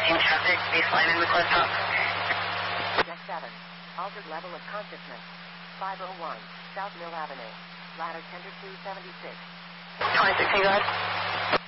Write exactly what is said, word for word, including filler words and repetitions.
in traffic, baseline in McCloud Top. Jet seven, altered level of consciousness. five oh one, South Mill Avenue. Ladder tender two seventy-six. twenty-six, can you go ahead?